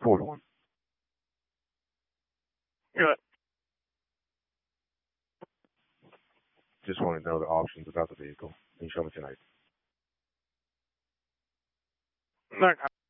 4-1. Good. Just want to know the options about the vehicle. Can you show me tonight? Look,